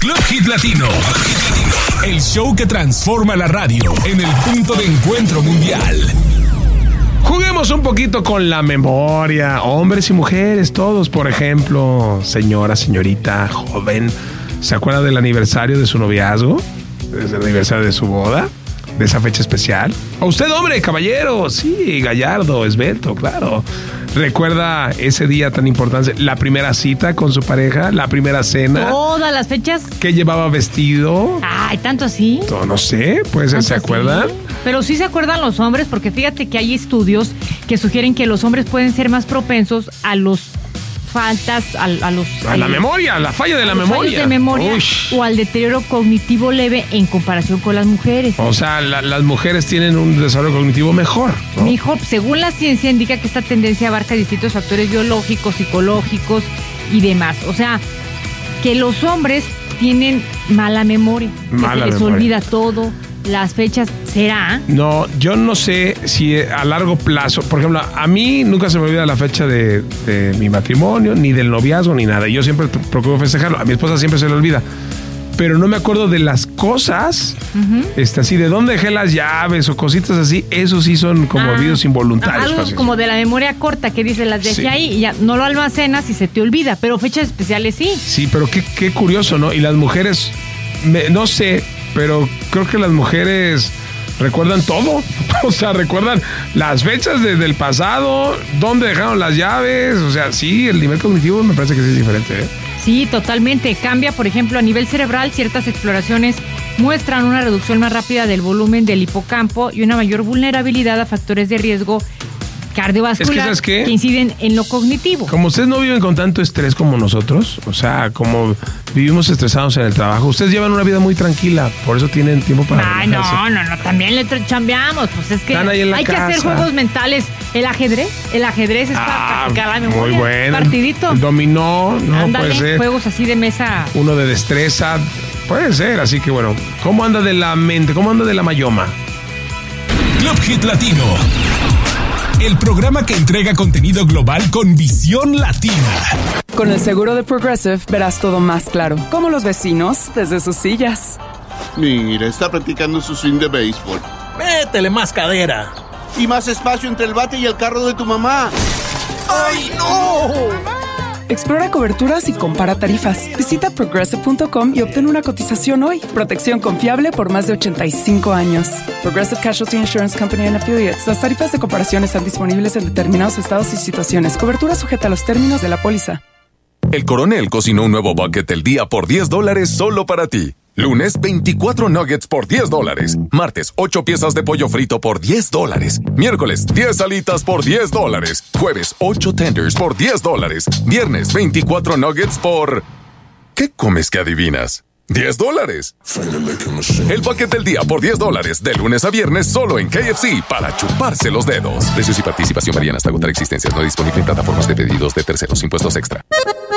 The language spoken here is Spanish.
Club Hit Latino. El show que transforma la radio en el punto de encuentro mundial. Juguemos un poquito con la memoria. Hombres y mujeres, todos, por ejemplo. Señora, señorita, joven. ¿Se acuerda del aniversario de su noviazgo? ¿Desde el aniversario de su boda? ¿De esa fecha especial? ¿O usted, hombre, caballero? Sí, gallardo, esbelto, claro. ¿Recuerda ese día tan importante? La primera cita con su pareja, la primera cena. Todas las fechas. ¿Qué llevaba vestido? Ay, ¿tanto así? No sé, pues, ¿se acuerdan? Pero sí se acuerdan los hombres, porque fíjate que hay estudios que sugieren que los hombres pueden ser más propensos a los faltas, a la memoria, la falla de la memoria. De memoria o al deterioro cognitivo leve en comparación con las mujeres. O sea, las mujeres tienen un desarrollo cognitivo mejor, ¿no? Mejor, según la ciencia indica que esta tendencia abarca distintos factores biológicos, psicológicos y demás. O sea, que los hombres tienen mala memoria, que se les olvida todo. Las fechas, ¿será? No, yo no sé si a largo plazo, por ejemplo, a mí nunca se me olvida la fecha de mi matrimonio, ni del noviazgo, ni nada. Yo siempre procuro festejarlo. A mi esposa siempre se le olvida. Pero no me acuerdo de las cosas, así, de dónde dejé las llaves o cositas así. Eso sí son como olvidos involuntarios. Algo como de la memoria corta que dice, las dejé ahí y ya no lo almacenas y se te olvida. Pero fechas especiales sí. Sí, pero qué curioso, ¿no? Y las mujeres, no sé, pero creo que las mujeres recuerdan todo. O sea, recuerdan las fechas del pasado, dónde dejaron las llaves. O sea, sí, el nivel cognitivo me parece que sí es diferente, ¿eh? Sí, totalmente. Cambia, por ejemplo, a nivel cerebral, ciertas exploraciones muestran una reducción más rápida del volumen del hipocampo y una mayor vulnerabilidad a factores de riesgo cardiovascular ¿sabes qué? Que inciden en lo cognitivo. Como ustedes no viven con tanto estrés como nosotros, o sea, como vivimos estresados en el trabajo, ustedes llevan una vida muy tranquila, por eso tienen tiempo para relajarse. No, también le chambeamos, pues es que hay que hacer juegos mentales. El ajedrez es para practicar la memoria. Muy bueno. Partidito. El dominó, no ándale, puede ser. Juegos así de mesa. Uno de destreza, puede ser, así que bueno, ¿cómo anda de la mente? ¿Cómo anda de la mayoma? Club Hit Latino. El programa que entrega contenido global con visión latina. Con el seguro de Progressive verás todo más claro, como los vecinos desde sus sillas. Mira, está practicando su swing de béisbol. Métele más cadera. Y más espacio entre el bate y el carro de tu mamá. ¡Ay, no! Explora coberturas y compara tarifas. Visita Progressive.com y obtén una cotización hoy. Protección confiable por más de 85 años. Progressive Casualty Insurance Company and Affiliates. Las tarifas de comparación están disponibles en determinados estados y situaciones. Cobertura sujeta a los términos de la póliza. El Coronel cocinó un nuevo bucket del día por $10 solo para ti. Lunes, 24 nuggets por $10. Martes, 8 piezas de pollo frito por $10. Miércoles, 10 alitas por $10. Jueves, 8 tenders por $10. Viernes, 24 nuggets por... ¿Qué comes que adivinas? $10. El bucket del día por $10. De lunes a viernes solo en KFC para chuparse los dedos. Precios y participación varían hasta agotar existencias. No disponible en plataformas de pedidos de terceros. Impuestos extra.